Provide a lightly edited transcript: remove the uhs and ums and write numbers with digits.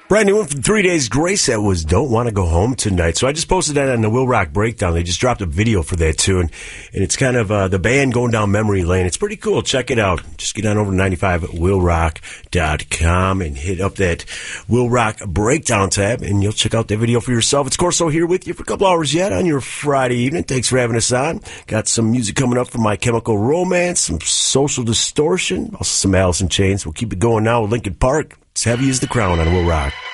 Brand new one from 3 Days Grace. That was Don't Want to Go Home Tonight. So I just posted that on the Will Rock Breakdown. They just dropped a video for that tune. And it's kind of the band going down memory lane. It's pretty cool. Check it out. Just get on over to 95willrock.com and hit up that Will Rock Breakdown tab, and you'll check out that video for yourself. It's Corso here with you for a couple hours yet on your Friday evening. Thanks for having us on. Got some music coming up from My Chemical Romance, some Social Distortion, also some Alice in Chains. We'll keep it going now with Linkin Park. It's Heavy as the Crown on Will Rock.